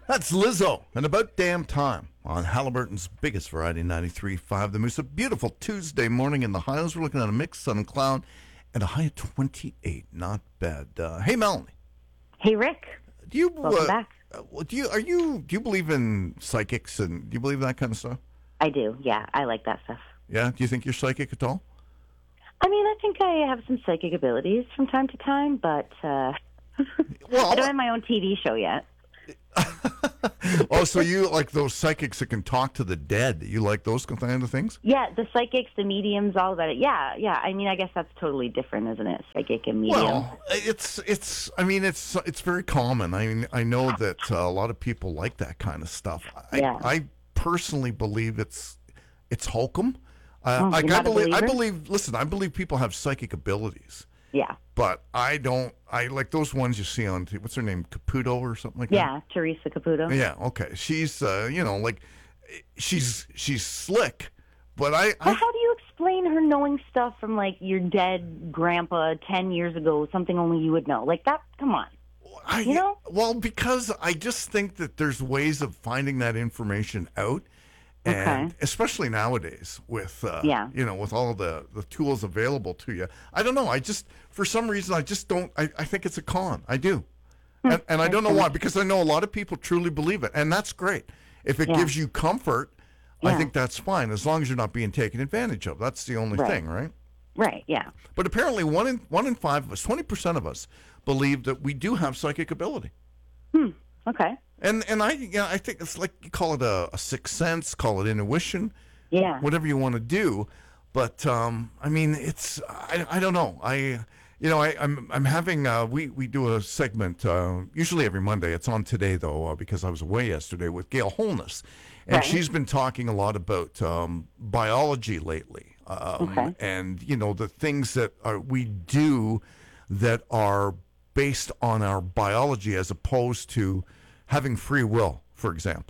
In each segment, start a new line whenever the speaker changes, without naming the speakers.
That's Lizzo, and About Damn Time on Halliburton's biggest variety, 93.5 The Moose. A beautiful Tuesday morning in the highlands. We're looking at a mixed sun and cloud and a high of 28. Not bad. Hey, Melanie.
Hey, Rick.
Do you
Welcome back.
Do you believe in psychics, and do you believe that kind of stuff?
I do. Yeah, I like that stuff.
Yeah. Do you think you're psychic at all?
I mean, I think I have some psychic abilities from time to time, but
Well,
I don't have my own TV show yet.
Oh, so you like those psychics that can talk to the dead? You like those kind of things?
Yeah, the psychics, the mediums, all of that. Yeah. I mean, I guess that's totally different, isn't it? Psychic and medium.
Well, it's very common. I mean, I know that a lot of people like that kind of stuff. I personally believe it's hokum. I believe. Listen, I believe people have psychic abilities.
Yeah.
But I don't. I like those ones you see on. What's her name? Caputo or something like that.
Yeah, Teresa Caputo.
Yeah. Okay. She's she's slick. But
But how do you explain her knowing stuff from like your dead grandpa 10 years ago? Something only you would know. Like that. Come on. You know?
Well, because I just think that there's ways of finding that information out. And especially nowadays with, with all the tools available to you. I don't know. For some reason, I just don't, I think it's a con. I do. And I don't know why, because I know a lot of people truly believe it. And that's great. If it gives you comfort, I think that's fine, as long as you're not being taken advantage of. That's the only thing, right?
Right, yeah.
But apparently one in five of us, 20% of us, believe that we do have psychic ability.
Okay.
And I think it's like, you call it a sixth sense, call it intuition, whatever you want to do. But I mean, it's I don't know. I'm having we do a segment usually every Monday. It's on today though because I was away yesterday with Gail Holness, and she's been talking a lot about biology lately, and the things that we do that are based on our biology as opposed to having free will, for example.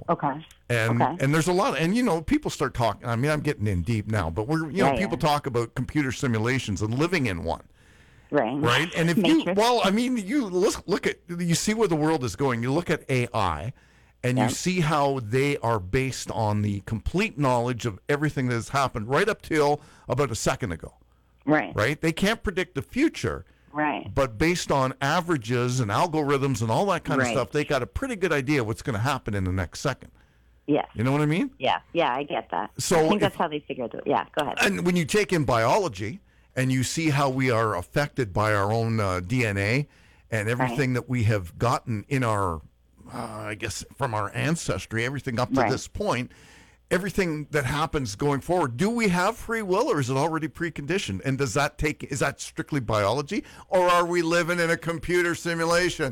And there's a lot, people start talking. I mean, I'm getting in deep now, but people talk about computer simulations and living in one. Right. And if you look at, you see where the world is going. You look at AI, and you see how they are based on the complete knowledge of everything that has happened right up till about a second ago. Right. They can't predict the future.
Right.
But based on averages and algorithms and all that kind of stuff, they got a pretty good idea what's going to happen in the next second.
Yes.
You know what I mean?
Yeah, I get that.
So
I think that's how they figured it. Yeah, go ahead.
And when you take in biology and you see how we are affected by our own DNA and everything that we have gotten in our, I guess, from our ancestry, everything up to this point, everything that happens going forward, do we have free will, or is it already preconditioned? And is that strictly biology, or are we living in a computer simulation?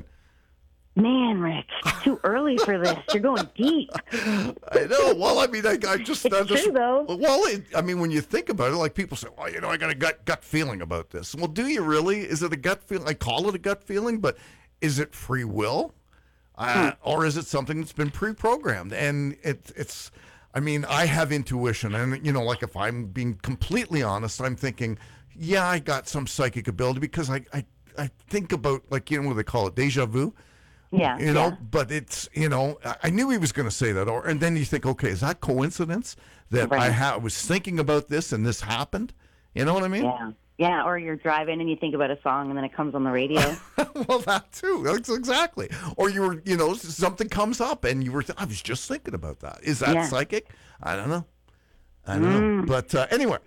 Man, Rick, it's too early for this. You're going deep.
I know. Well, I mean, I just...
It's true, though.
Well, I mean, when you think about it, like people say, well, I got a gut feeling about this. Well, do you really? Is it a gut feeling? I call it a gut feeling, but is it free will? Or is it something that's been pre-programmed? And it's... I mean, I have intuition, and, like if I'm being completely honest, I'm thinking, I got some psychic ability because I think about, like, what they call it, deja vu?
Yeah.
But it's, I knew he was going to say that, and then you think, okay, is that coincidence that I was thinking about this and this happened? You know what I mean?
Yeah. Yeah, or you're driving and you think about a song and then it comes on the radio.
Well, that too. That's exactly. Or you were, something comes up and you were, I was just thinking about that. Is that psychic? I don't know. But anyway,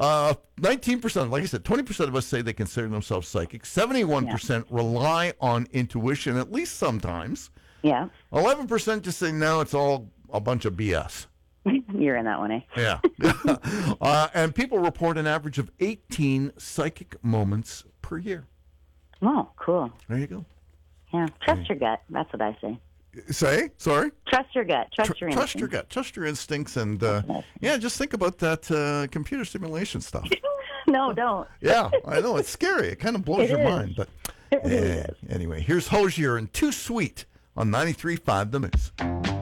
19%, like I said, 20% of us say they consider themselves psychic. 71% rely on intuition, at least sometimes.
Yeah.
11% just say, no, it's all a bunch of BS.
You're in that one, eh?
Yeah. And people report an average of 18 psychic moments per year.
Oh, cool.
There you go.
Yeah. Trust your gut. That's what I say.
Say? Sorry?
Trust your gut. Trust your instincts.
Trust your gut. Trust your instincts. And, just think about that computer simulation stuff.
No, don't.
Yeah, I know. It's scary. It kind of blows your mind. But anyway, here's Hozier and Too Sweet on 93.5 The Moose.